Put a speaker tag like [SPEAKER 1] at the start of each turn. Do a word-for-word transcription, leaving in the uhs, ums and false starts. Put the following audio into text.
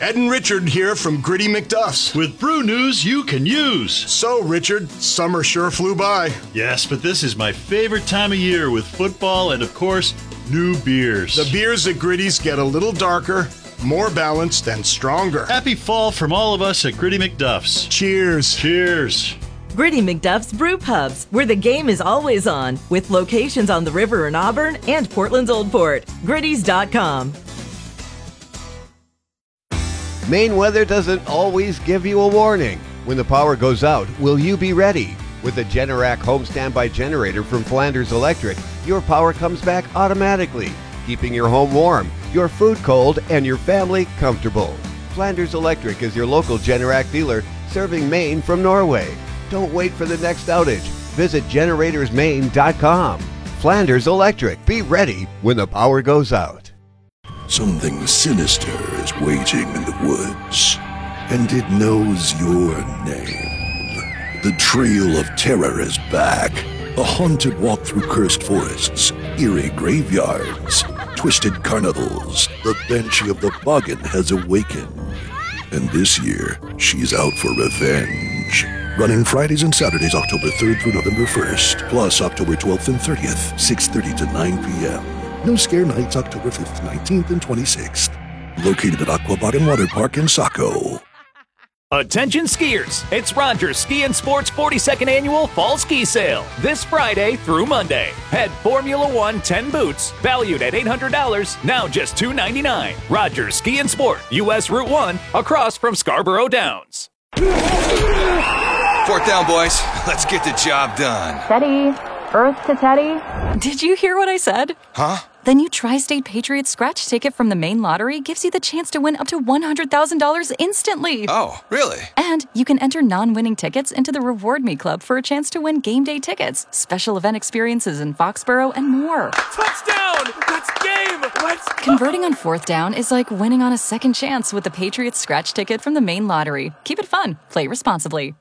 [SPEAKER 1] Ed and Richard here from Gritty McDuff's.
[SPEAKER 2] With brew news you can use.
[SPEAKER 1] So, Richard, summer sure flew by.
[SPEAKER 2] Yes, but this is my favorite time of year with football and, of course, new beers.
[SPEAKER 1] The beers at Gritty's get a little darker, more balanced, and stronger.
[SPEAKER 2] Happy fall from all of us at Gritty McDuff's.
[SPEAKER 1] Cheers.
[SPEAKER 2] Cheers.
[SPEAKER 3] Gritty McDuff's Brew Pubs, where the game is always on, with locations on the river in Auburn and Portland's Old Port. Gritty's dot com.
[SPEAKER 4] Maine weather doesn't always give you a warning. When the power goes out, will you be ready? With the Generac home standby generator from Flanders Electric, your power comes back automatically, keeping your home warm, your food cold, and your family comfortable. Flanders Electric is your local Generac dealer serving Maine from Norway. Don't wait for the next outage. Visit generators maine dot com. Flanders Electric. Be ready when the power goes out.
[SPEAKER 5] Something sinister is waiting in the woods, and it knows your name. The Trail of Terror is back. A haunted walk through cursed forests, eerie graveyards, twisted carnivals. The Banshee of the Boggin has awakened. And this year, she's out for revenge. Running Fridays and Saturdays, October third through November first, plus October twelfth and thirtieth, six thirty to nine p.m. No Scare Nights, October fifth, nineteenth, and twenty-sixth. Located at Aqua Boggin Water Park in Saco.
[SPEAKER 6] Attention skiers, it's Rogers Ski and Sports forty-second Annual Fall Ski Sale, this Friday through Monday. Head Formula One ten boots, valued at eight hundred dollars, now just two hundred ninety-nine dollars. Rogers Ski and Sport, U S Route one, across from Scarborough Downs.
[SPEAKER 7] Fourth down, boys. Let's get the job done.
[SPEAKER 8] Teddy. Earth to Teddy.
[SPEAKER 9] Did you hear what I said?
[SPEAKER 7] Huh?
[SPEAKER 9] The new Tri-State Patriots scratch ticket from the Maine Lottery gives you the chance to win up to one hundred thousand dollars instantly.
[SPEAKER 7] Oh, really?
[SPEAKER 9] And you can enter non-winning tickets into the Reward Me Club for a chance to win game day tickets, special event experiences in Foxborough, and more.
[SPEAKER 6] Touchdown! That's game! Let's go!
[SPEAKER 9] Converting on fourth down is like winning on a second chance with the Patriots scratch ticket from the Maine Lottery. Keep it fun. Play responsibly.